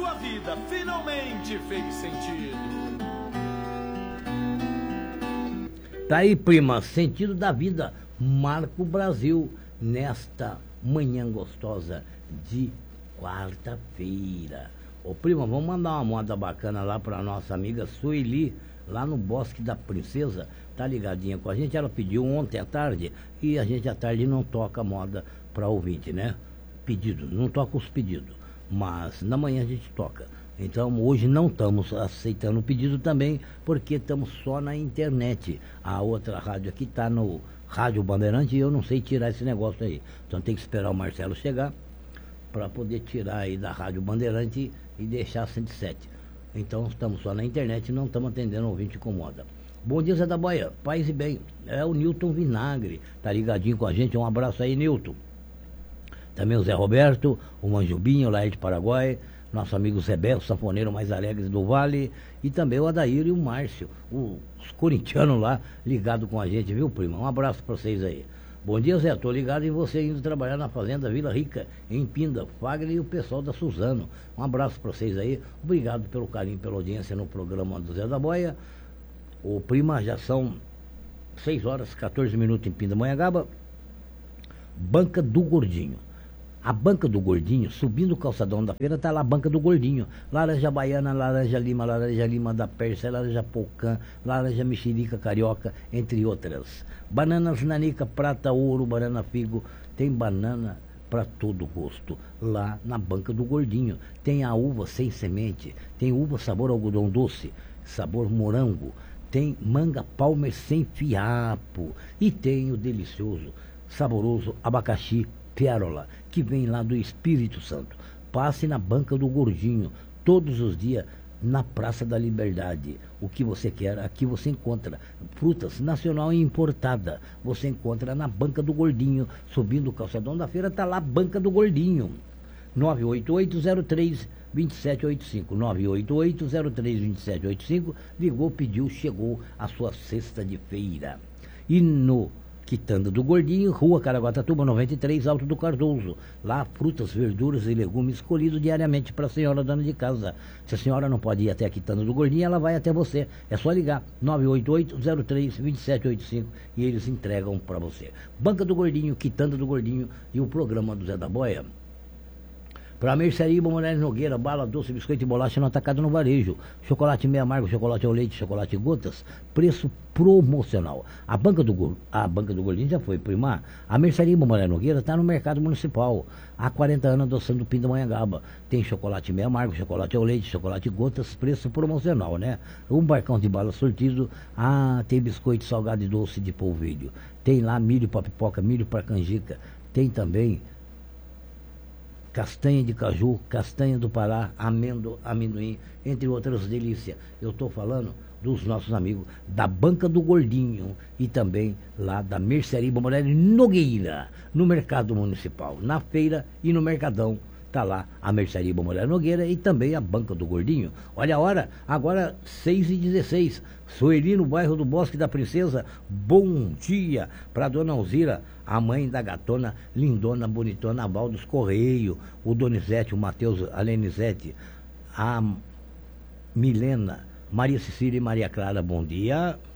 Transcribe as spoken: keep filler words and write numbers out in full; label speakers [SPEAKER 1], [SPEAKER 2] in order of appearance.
[SPEAKER 1] sua vida finalmente fez sentido.
[SPEAKER 2] Tá aí, prima, sentido da vida, marca o Brasil nesta manhã gostosa de quarta-feira. Ô, prima, vamos mandar uma moda bacana lá pra nossa amiga Sueli, lá no Bosque da Princesa, tá ligadinha com a gente. Ela pediu ontem à tarde e a gente à tarde não toca moda pra ouvinte, né? Pedidos, não toca os pedidos, mas na manhã a gente toca. Então hoje não estamos aceitando o pedido também, porque estamos só na internet. A outra rádio aqui está no Rádio Bandeirante e eu não sei tirar esse negócio aí. Então tem que esperar o Marcelo chegar para poder tirar aí da Rádio Bandeirante e deixar cento e sete. Então estamos só na internet e não estamos atendendo o ouvinte incomoda. Bom dia, Zé da Boia, paz e bem. É o Newton Vinagre, tá ligadinho com a gente. Um abraço aí, Newton. Também o Zé Roberto, o Manjubinho, o Laerte Paraguai, nosso amigo Zé Beto, sanfoneiro mais alegre do Vale, e também o Adair e o Márcio, os corintianos lá, ligado com a gente, viu, prima? Um abraço para vocês aí. Bom dia, Zé, tô ligado em você indo trabalhar na Fazenda Vila Rica, em Pinda, Fagner e o pessoal da Suzano. Um abraço para vocês aí, obrigado pelo carinho, pela audiência no programa do Zé da Boia. O prima, já são seis horas, quatorze minutos em Pindamonhangaba. Banca do Gordinho. A Banca do Gordinho, subindo o calçadão da feira, tá lá a Banca do Gordinho. Laranja baiana, laranja lima, laranja lima da Pérsia, laranja pocã, laranja mexerica carioca, entre outras. Bananas nanica, prata, ouro, banana figo, tem banana para todo gosto. Lá na Banca do Gordinho tem a uva sem semente, tem uva sabor algodão doce, sabor morango, tem manga palmer sem fiapo e tem o delicioso, saboroso abacaxi Piarola, que vem lá do Espírito Santo. Passe na Banca do Gordinho, todos os dias, na Praça da Liberdade. O que você quer, aqui você encontra. Frutas nacional e importada, você encontra na Banca do Gordinho. Subindo o calçadão da feira, está lá a Banca do Gordinho. nove oito oito zero três dois sete oito cinco, nove oito oito zero três dois sete oito cinco. Ligou, pediu, chegou a sua cesta de feira. E no Quitanda do Gordinho, Rua Caraguatatuba, noventa e três, Alto do Cardoso. Lá, frutas, verduras e legumes escolhidos diariamente para a senhora dona de casa. Se a senhora não pode ir até a Quitanda do Gordinho, ela vai até você. É só ligar, nove oito oito zero três dois sete oito cinco, e eles entregam para você. Banca do Gordinho, Quitanda do Gordinho e o programa do Zé da Boia. Para a Mercearia Moraes Nogueira, bala, doce, biscoito e bolacha no atacado no varejo. Chocolate meio amargo, chocolate ao leite, chocolate gotas, preço promocional. A Banca do, a Banca do Gordinho já foi primar. A Mercearia Moraes Nogueira está no mercado municipal. Há quarenta anos adoçando o Pindamonhangaba. Tem chocolate meio amargo, chocolate ao leite, chocolate gotas, preço promocional, né? Um barcão de bala sortido. Ah, tem biscoito salgado e doce de polvilho. Tem lá milho para pipoca, milho para canjica. Tem também castanha de caju, castanha do Pará, amêndoa, amendoim, entre outras delícias. Eu estou falando dos nossos amigos da Banca do Gordinho e também lá da Mercearia Moraes Nogueira, no Mercado Municipal, na feira e no Mercadão. Está lá a Mercearia Moraes Nogueira e também a Banca do Gordinho. Olha a hora, agora seis e dezesseis. Sueli, no bairro do Bosque da Princesa. Bom dia para dona Alzira, a mãe da gatona lindona, bonitona, Val dos Correio, o Donizete, o Matheus, a Lenizete, a Milena, Maria Cecília e Maria Clara. Bom dia.